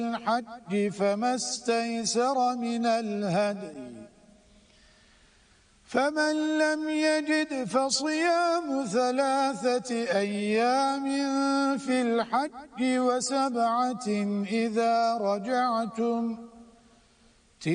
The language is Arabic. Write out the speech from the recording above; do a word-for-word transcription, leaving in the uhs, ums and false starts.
الحج فما استيسر من الهدي، فمن لم يجد فصيام ثلاثة أيام في الحج وسبعة إذا رجعتم